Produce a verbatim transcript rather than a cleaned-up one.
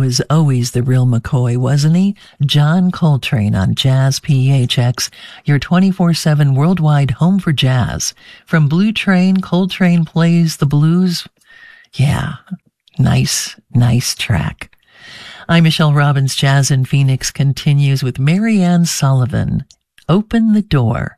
was always the real McCoy, wasn't he? John Coltrane on Jazz P H X, your twenty-four seven worldwide home for jazz. From Blue Train, Coltrane plays the blues. Yeah, nice, nice track. I'm Michelle Robbins. Jazz in Phoenix continues with Marianne Sullivan. Open the Door.